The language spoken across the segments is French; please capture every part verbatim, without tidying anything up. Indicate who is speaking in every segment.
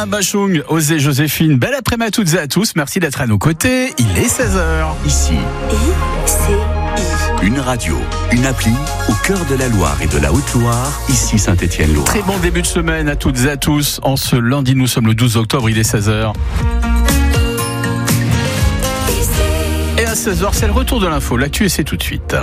Speaker 1: Alain Bachung, Osez Joséphine, belle après-midi à toutes et à tous. Merci d'être à nos côtés. Il est seize heures.
Speaker 2: Ici,
Speaker 3: I C I.
Speaker 2: Une radio, une appli au cœur de la Loire et de la Haute-Loire. Ici Saint-Étienne-Loire.
Speaker 1: Très bon début de semaine à toutes et à tous. En ce lundi, nous sommes le douze octobre, il est seize heures. Et à seize heures, c'est le retour de l'info. L'actu et c'est tout de suite.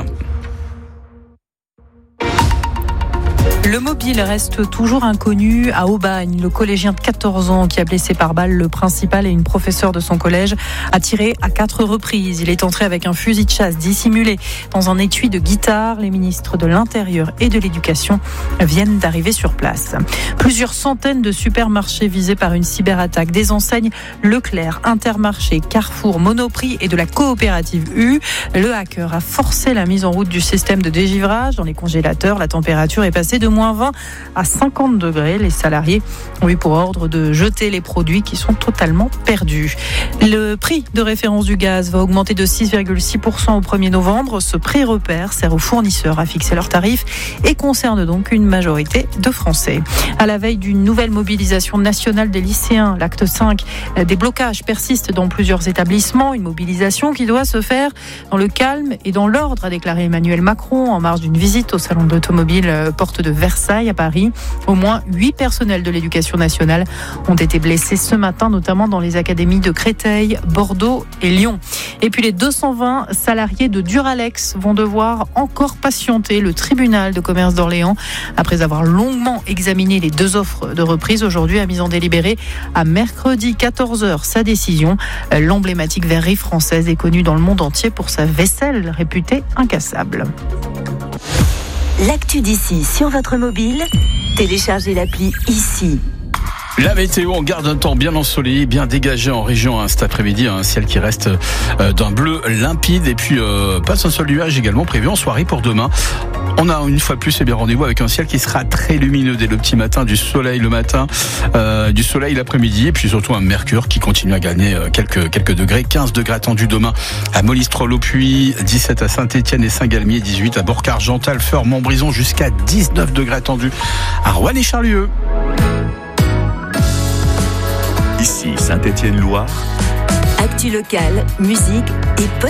Speaker 4: Le mobile reste toujours inconnu à Aubagne. Le collégien de quatorze ans qui a blessé par balle le principal et une professeure de son collège a tiré à quatre reprises. Il est entré avec un fusil de chasse dissimulé dans un étui de guitare. Les ministres de l'Intérieur et de l'Éducation viennent d'arriver sur place. Plusieurs centaines de supermarchés visés par une cyberattaque. Des enseignes Leclerc, Intermarché, Carrefour, Monoprix et de la coopérative U. Le hacker a forcé la mise en route du système de dégivrage. Dans les congélateurs, la température est passée de moins vingt à cinquante degrés. Les salariés ont eu pour ordre de jeter les produits qui sont totalement perdus. Le prix de référence du gaz va augmenter de six virgule six pour cent au premier novembre. Ce prix repère sert aux fournisseurs à fixer leurs tarifs et concerne donc une majorité de Français. À la veille d'une nouvelle mobilisation nationale des lycéens, l'acte cinq, des blocages persistent dans plusieurs établissements. Une mobilisation qui doit se faire dans le calme et dans l'ordre, a déclaré Emmanuel Macron en marge d'une visite au salon de l'automobile porte de Versailles à Paris. Au moins huit personnels de l'éducation nationale ont été blessés ce matin, notamment dans les académies de Créteil, Bordeaux et Lyon. Et puis les deux cent vingt salariés de Duralex vont devoir encore patienter. Le tribunal de commerce d'Orléans, après avoir longuement examiné les deux offres de reprise, aujourd'hui a mis en délibéré à mercredi quatorze heures sa décision. L'emblématique verrerie française est connue dans le monde entier pour sa vaisselle réputée incassable.
Speaker 3: L'actu d'ici sur votre mobile, téléchargez l'appli Ici.
Speaker 1: La météo, on garde un temps bien ensoleillé, bien dégagé en région hein, cet après-midi, un ciel qui reste euh, d'un bleu limpide et puis euh, pas un seul nuage également prévu en soirée pour demain. On a une fois de plus eh bien, rendez-vous avec un ciel qui sera très lumineux dès le petit matin, du soleil le matin, euh, du soleil l'après-midi et puis surtout un mercure qui continue à gagner euh, quelques, quelques degrés. quinze degrés attendus demain à Molistrol-au-Puy, dix-sept à Saint-Étienne et Saint-Galmier, dix-huit à Bourg-Argental, Feurs, Montbrison, jusqu'à dix-neuf degrés attendus à Roanne et Charlieu.
Speaker 2: Ici Saint-Étienne-Loire.
Speaker 3: Actu locale, musique et